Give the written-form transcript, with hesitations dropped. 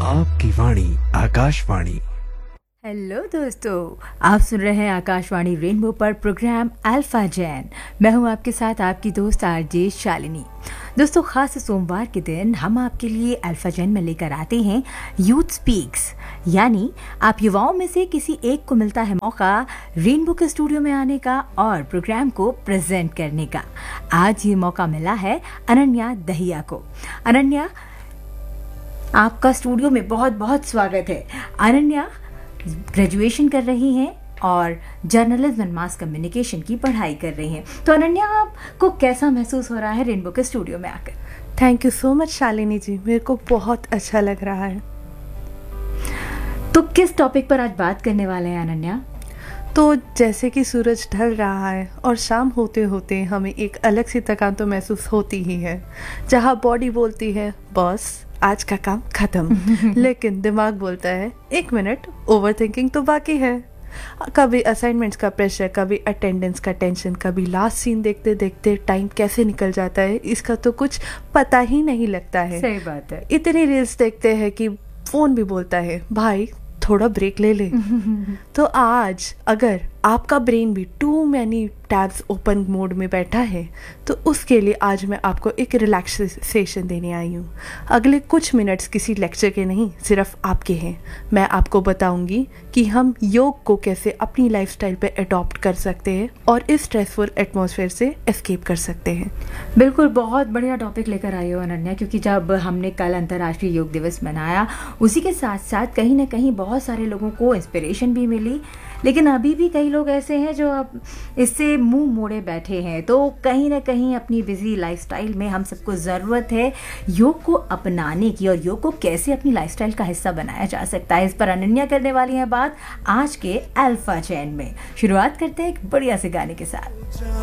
आपकी वाणी आकाशवाणी। हेलो दोस्तों, आप सुन रहे हैं आकाशवाणी रेनबो पर प्रोग्राम अल्फा जैन। मैं हूं आपके साथ आपकी दोस्त आरजे शालिनी। दोस्तों, खास सोमवार के दिन हम आपके लिए अल्फा जैन में लेकर आते हैं यूथ स्पीक्स, यानी आप युवाओं में से किसी एक को मिलता है मौका रेनबो के स्टूडियो में आने का और प्रोग्राम को प्रेजेंट करने का। आज ये मौका मिला है अनन्या दहिया को। अनन्या, आपका स्टूडियो में बहुत बहुत स्वागत है। अनन्या ग्रेजुएशन कर रही हैं और जर्नलिज्म एंड मास कम्युनिकेशन की पढ़ाई कर रही हैं। तो अनन्या, आपको कैसा महसूस हो रहा है रेनबो के स्टूडियो में आकर? Thank you so much Shalini जी, मेरे को बहुत अच्छा लग रहा है। तो किस टॉपिक पर आज बात करने वाले हैं अनन्या? तो जैसे कि सूरज ढल रहा है और शाम होते होते हमें एक अलग सी थकान तो महसूस होती ही है, जहाँ बॉडी बोलती है बॉस आज का काम खत्म, लेकिन दिमाग बोलता है 1 मिनट, ओवर थिंकिंग तो बाकी है। कभी असाइनमेंट्स का प्रेशर, कभी अटेंडेंस का टेंशन, कभी लास्ट सीन देखते देखते टाइम कैसे निकल जाता है इसका तो कुछ पता ही नहीं लगता है। सही बात है। इतनी रील्स देखते हैं कि फोन भी बोलता है भाई थोड़ा ब्रेक ले ले। तो आज अगर आपका ब्रेन भी to many tabs open mode में बैठा है तो उसके लिए आज मैं आपको एक रिलैक्सेशन देने आई हूँ। अगले कुछ मिनट्स किसी लेक्चर के नहीं, सिर्फ आपके हैं। मैं आपको बताऊंगी कि हम योग को कैसे अपनी लाइफस्टाइल पे अडॉप्ट कर सकते हैं और इस स्ट्रेसफुल एटमॉस्फेयर से एस्केप कर सकते हैं। बिल्कुल, बहुत बढ़िया टॉपिक लेकर आई हो अनन्या, क्योंकि जब हमने कल अंतर्राष्ट्रीय योग दिवस मनाया, उसी के साथ साथ कहीं ना कहीं बहुत सारे लोगों को इंस्पिरेशन भी मिली, लेकिन अभी भी कई लोग ऐसे हैं जो अब इससे मुंह मोड़े बैठे हैं। तो कहीं ना कहीं अपनी बिजी लाइफस्टाइल में हम सबको ज़रूरत है योग को अपनाने की, और योग को कैसे अपनी लाइफस्टाइल का हिस्सा बनाया जा सकता है, इस पर अनन्या करने वाली है बात आज के अल्फा चैन में। शुरुआत करते हैं एक बढ़िया से गाने के साथ।